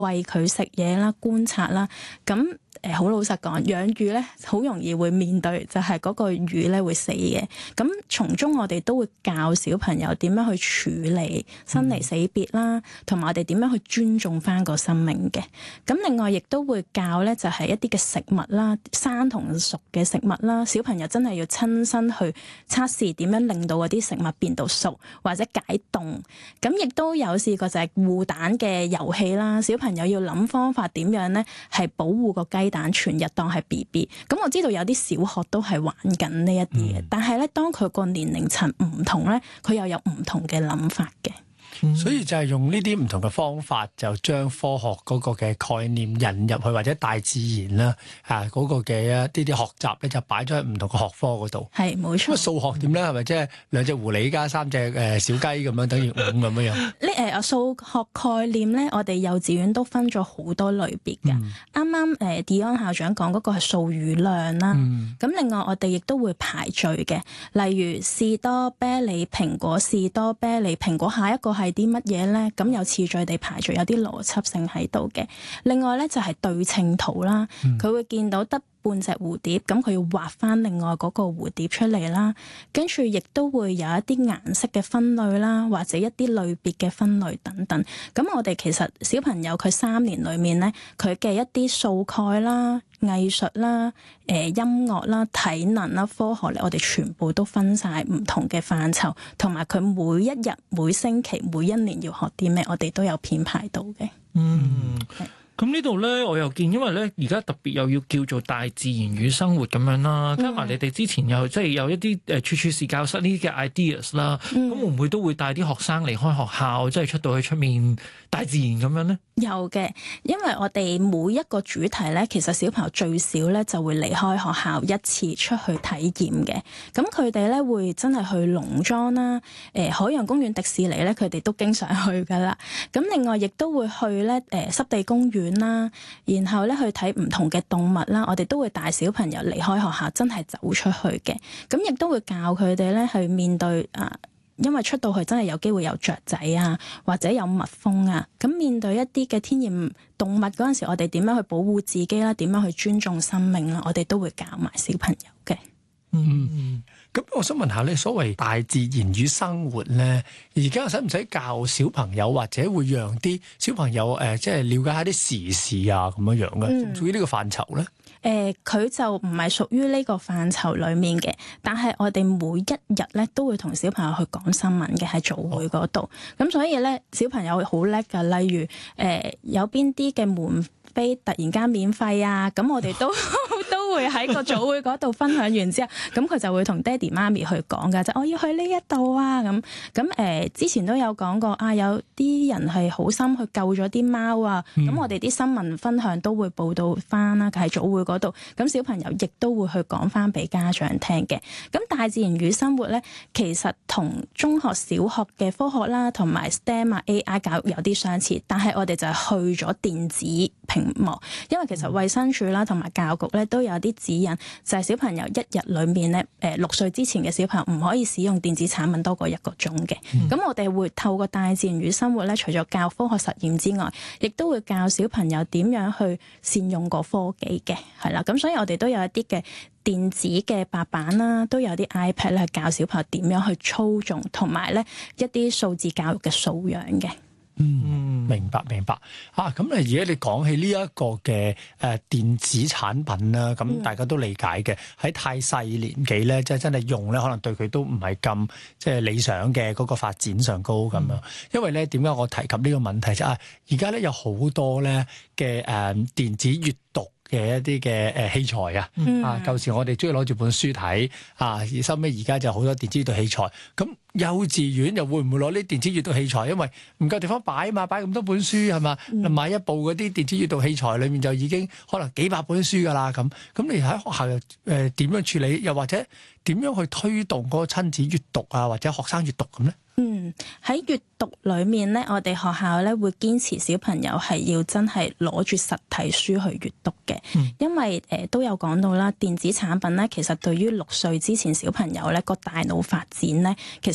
餵佢食嘢啦、觀察啦，咁好老實講，養魚咧好容易會面對就係嗰個魚咧會死嘅。咁從中我哋都會教小朋友點樣去處理生離死別啦，同埋我哋點樣去尊重翻個生命嘅。咁另外亦都會教咧就係一啲嘅食物啦，生同熟嘅食物啦，小朋友真係要親身去測試點樣令到嗰啲食物變到熟或者解凍。咁亦都有試過就係護蛋嘅遊戲啦，小朋友要諗方法點樣咧係保護個雞蛋全日當係 BB。咁我知道有啲小學都係玩緊呢一啲嘅，但係咧當佢個年齡層唔同咧，佢又有唔同嘅諗法嘅。 所以就係用呢啲唔同嘅方法，就將科學嗰個嘅概念引入去，或者大自然啦嗰個嘅呢啲學習咧，就擺咗喺唔同嘅學科嗰度。 係冇錯。 數學點咧？係咪即係2隻狐狸加3隻小雞咁樣，等於5咁樣？ 呢數學概念咧，我哋幼稚園都分咗好多類別嘅。啱啱Dion 校長講嗰個係數語量啦。咁另外我哋亦都會排序嘅，例如士多啤梨蘋果，士多啤梨蘋果，下一個係啲乜嘢咧？咁有次序地排序，有啲邏輯性喺度嘅。另外咧就係對稱圖啦，佢會見到得半隻蝴蝶，咁佢要畫翻另外嗰個蝴蝶出嚟啦。跟住亦都會有一啲顏色嘅分類啦，或者一啲類別嘅分類等等。咁我哋其實小朋友佢3年裏面咧，佢嘅一啲數概啦、藝術啦、音樂啦、體能啦、科學咧，我哋全部都分晒唔同嘅範疇，同埋佢每一日、每星期、每一年要學啲咩，我哋都有編排到嘅。 咁呢度咧，我又見，因為咧而家特別又要叫做大自然與生活咁樣啦，加埋你哋之前又即係有一啲處處事教室呢啲嘅 ideas 啦，咁會唔會都會帶啲學生離開學校，即係出到去出面大自然咁樣咧？ 有嘅，因為我哋每一個主題咧，其實小朋友最少咧就會離開學校一次出去體驗嘅。咁佢哋咧會真係去農莊啦、海洋公園、迪士尼咧，佢哋都經常去噶啦。咁另外亦都會去咧濕地公園啦，然後咧去睇唔同嘅動物啦。我哋都會帶小朋友離開學校，真係走出去嘅。咁亦都會教佢哋咧去面對因為出到去真係有機會有雀仔啊，或者有蜜蜂啊。咁面對一啲嘅天然動物嗰陣時，我哋點樣去保護自己啦？點樣去尊重生命啦？我哋都會教埋小朋友嘅。 咁我想問下咧，所謂大自然與生活咧，而家使唔使教小朋友，或者會讓啲小朋友即係了解下啲時事啊咁樣嘅，屬於呢個範疇咧？ 佢就唔係屬於呢個範疇裡面嘅，但係我哋每一日咧都會同小朋友去講新聞嘅喺早會嗰度，咁所以咧小朋友好叻㗎，例如有邊啲嘅門飛突然間免費啊，咁我哋都會喺個早會嗰度分享完之後，咁佢就會同爹哋媽咪去講㗎，就我要去呢一度啊咁之前都有講過啊，有啲人係好心去救咗啲貓啊，咁我哋啲新聞分享都會報道翻啦，喺早會嗰度，咁小朋友亦都會去講翻俾家長聽嘅。咁大自然與生活咧，其實同中學、小學嘅科學啦，同埋 STEM 啊、AI 教育有啲相似，但係我哋就係去咗電子屏幕，因為其實衛生署啦同埋教育局咧都有啲指引，就係小朋友一日裏面咧6歲之前嘅小朋友唔可以使用電子產品多過1個鐘嘅。咁我哋會透過大自然與生活咧，除咗教科學實驗之外，亦都會教小朋友點樣去善用個科技嘅，係啦。咁所以我哋都有一啲嘅電子嘅白板啦，都有啲 iPad 咧教小朋友點樣去操縱，同埋咧一啲數字教育嘅素養嘅。 明白啊！咁而家你講起呢一個嘅電子產品啦，咁大家都理解嘅。喺太細年紀咧，即係真係用咧，可能對佢都唔係咁即係理想嘅嗰個發展上高咁樣。因為咧，點解我提及呢個問題就係而家咧有好多咧嘅電子閱讀嘅一啲嘅器材啊，舊時我哋中意攞住本書睇啊，而收尾而家就好多電子閱讀器材。咁幼稚園又會唔會攞啲電子閱讀器材？因為唔夠地方擺啊嘛，擺咁多本書係嘛，買一部嗰啲電子閱讀器材裏面就已經可能幾百本書㗎啦。咁你喺學校又點樣處理？又或者點樣去推動嗰個親子閱讀啊，或者學生閱讀咁咧？ 喺閱讀裏面咧，我哋學校咧會堅持小朋友係要真係攞住實體書去閱讀嘅，因為都有講到啦，電子產品咧其實對於6歲之前小朋友咧個大腦發展咧，其實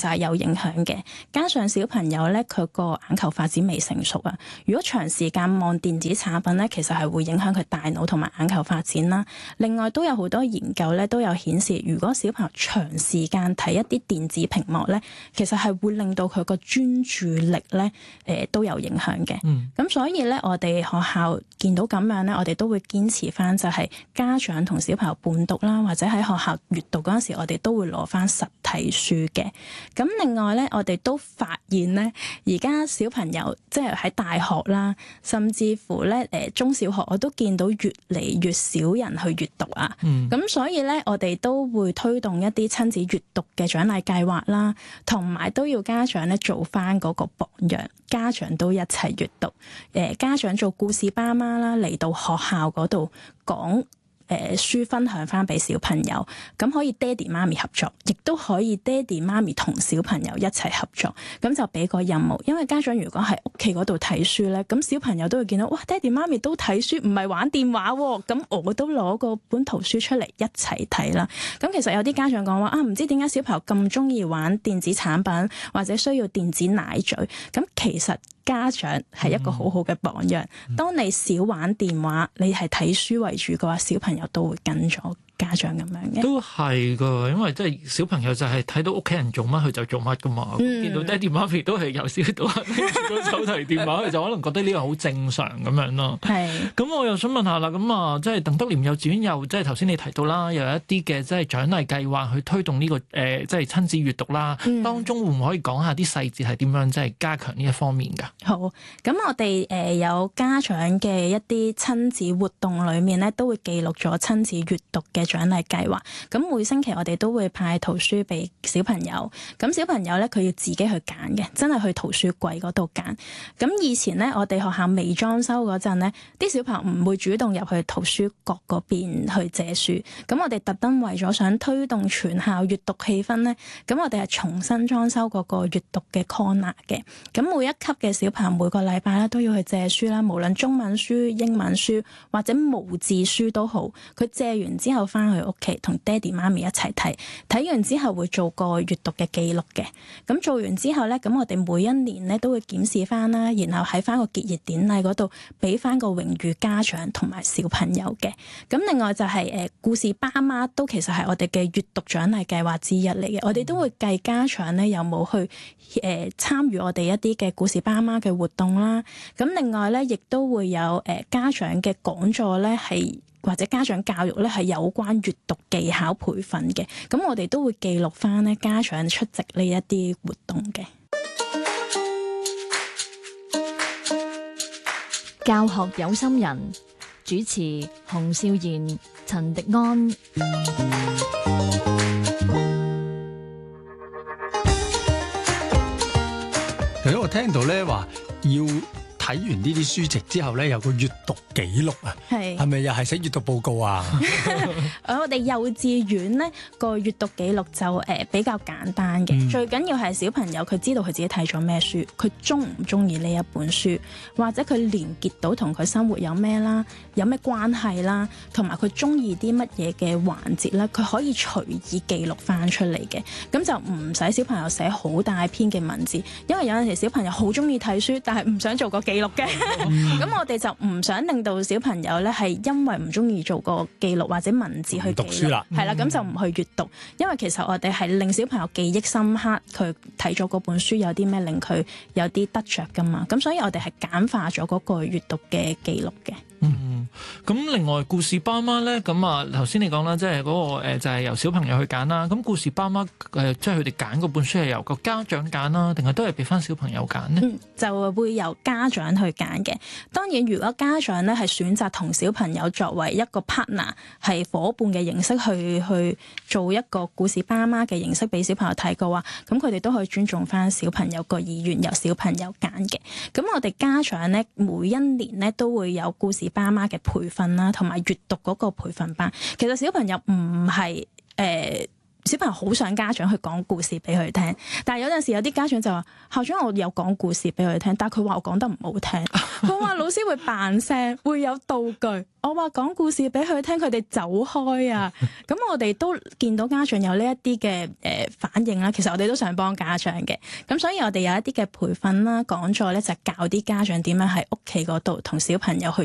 實係有影響嘅。加上小朋友咧，佢個眼球發展未成熟啊。如果長時間望電子產品咧，其實係會影響佢大腦同埋眼球發展啦。另外都有好多研究咧，都有顯示，如果小朋友長時間睇一啲電子屏幕咧，其實係會令到佢個專注力咧，都有影響嘅。咁所以咧，我哋學校見到咁樣咧，我哋都會堅持翻，就係家長同小朋友伴讀啦，或者喺學校閱讀嗰陣時，我哋都會攞翻實體書嘅。咁另外咧，我哋都發現咧，而家小朋友即係喺大學啦，甚至乎咧中小學，我都見到越嚟越少人去閱讀啊。咁所以咧，我哋都會推動一啲親子閱讀嘅獎勵計劃啦，同埋都要家長咧做翻嗰個榜樣，家長都一齊閱讀。家長做故事爸媽啦，嚟到學校嗰度講書分享翻俾小朋友，咁可以爹哋媽咪合作，亦都可以爹哋媽咪同小朋友一齊合作，咁就俾個任務。因為家長如果喺屋企嗰度睇書咧，咁小朋友都會見到，哇，爹哋媽咪都睇書，唔係玩電話喎，咁我都攞個本圖書出嚟一齊睇啦。咁其實有啲家長講話啊，唔知點解小朋友咁中意玩電子產品，或者需要電子奶嘴，咁其實家長係一個好好嘅榜樣。當你少玩電話，你係睇書為主嘅話，小朋友都會跟咗家長咁樣嘅。都係噶，因為即係小朋友就係睇到屋企人做乜佢就做乜噶嘛。見到爹哋媽咪都係由小到大拎住個手提電話，佢就可能覺得呢個好正常咁樣咯。係。咁我又想問下啦，咁啊，即係鄧德廉幼稚園又即係頭先你提到啦，有一啲嘅即係獎勵計劃去推動呢個即係親子閱讀啦。當中會唔可以講下啲細節係點樣即係加強呢一方面㗎？ 好，咁我哋有家長嘅一啲親子活動裏面咧，都會記錄咗親子閱讀嘅獎勵計劃。咁每星期我哋都會派圖書俾小朋友，咁小朋友咧佢要自己去揀嘅，真係去圖書櫃嗰度揀。咁以前咧，我哋學校未裝修嗰陣咧，啲小朋友唔會主動入去圖書角嗰邊去借書。咁我哋特登為咗想推動全校閱讀氣氛咧，咁我哋係重新裝修嗰個閱讀嘅 corner 嘅。咁每一級嘅小朋友每個禮拜咧都要去借書啦，無論中文書、英文書或者無字書都好。佢借完之後翻去屋企同爹哋媽咪一齊睇，睇完之後會做個閱讀嘅記錄嘅。咁做完之後咧，咁我哋每一年咧都會檢視翻啦，然後喺翻個結業典禮嗰度俾翻個榮譽家長同埋小朋友嘅。咁另外就係故事爸媽都其實係我哋嘅閱讀獎勵計劃之一嚟嘅。我哋都會計家長咧有冇去參與我哋一啲嘅故事爸媽嘅活動啦。咁另外咧亦都會有家長嘅講座咧係或者家長教育咧係有關閱讀技巧培訓嘅。咁我哋都會記錄翻咧家長出席呢一啲活動嘅。 教學有心人，主持洪少賢、陳迪安。 其實我聽到咧話要睇完呢啲書籍之後咧，有個閱讀記錄啊，係咪又係寫閱讀報告啊？ 我哋幼稚園咧個閱讀記錄就比較簡單嘅，最緊要係小朋友佢知道佢自己睇咗咩書，佢中唔中意呢一本書，或者佢連結到同佢生活有咩啦，有咩關係啦，同埋佢中意啲乜嘢嘅環節咧，佢可以隨意記錄翻出嚟嘅。咁就唔使小朋友寫好大篇嘅文字，因為有陣時小朋友好中意睇書，但係唔想做個記錄嘅。咁我哋就唔想令到小朋友咧係因為唔中意做個記錄或者文字去記錄，讀書啦，係啦，咁就唔去閱讀。因為其實我哋係令小朋友記憶深刻，佢睇咗嗰本書有啲咩令佢有啲得着噶嘛。咁所以我哋係簡化咗嗰個閱讀嘅記錄嘅。 咁另外故事爸媽咧，咁啊頭先你講啦，即係嗰個就係由小朋友去揀啦。咁故事爸媽即係佢哋揀嗰本書係由個家長揀啦，定係都係俾翻小朋友揀呢？ 就會由家長去揀嘅。當然，如果家長咧係選擇同小朋友作為一個 partner 係夥伴嘅形式去做一個故事爸媽嘅形式俾小朋友睇嘅話，咁佢哋都可以尊重翻小朋友個意願，由小朋友揀嘅。咁我哋家長咧每一年咧都會有故事爸媽嘅培訓啦，同埋閱讀嗰個培訓班。其實小朋友唔係小朋友好想家長去講故事俾佢聽，但係有陣時有啲家長就話校長，我有講故事俾佢聽，但係佢話我講得唔好聽，佢話老師會扮聲，會有道具。我話講故事俾佢聽，佢哋走開啊！咁我哋都見到家長有呢一啲嘅反應啦。其實我哋都想幫家長嘅，咁所以我哋有一啲嘅培訓啦、講座咧，就教啲家長點樣喺屋企嗰度同小朋友去